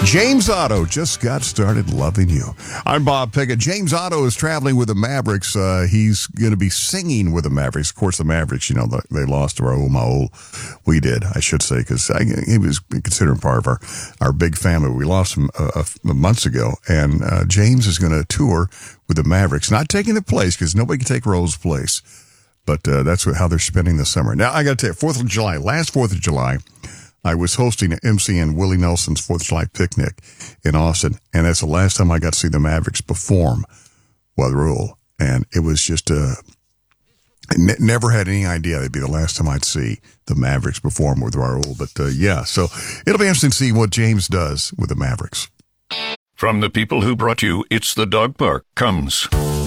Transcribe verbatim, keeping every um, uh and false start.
James Otto just got started loving you. I'm Bob Pickett. James Otto is traveling with the Mavericks. Uh, he's going to be singing with the Mavericks. Of course, the Mavericks, you know, they lost to Raul Maul. We did, I should say, because he was considered part of our, our big family. We lost him uh, months ago, and uh, James is going to tour with the Mavericks, not taking the place because nobody can take Raul's place. But uh, that's what, how they're spending the summer. Now, I got to tell you, fourth of July, last fourth of July, I was hosting an M C in Willie Nelson's fourth of July picnic in Austin, and that's the last time I got to see the Mavericks perform with Raul. And it was just, uh, I n- never had any idea it'd be the last time I'd see the Mavericks perform with Raul. But uh, yeah, so it'll be interesting to see what James does with the Mavericks. From the people who brought you It's the Dog Park comes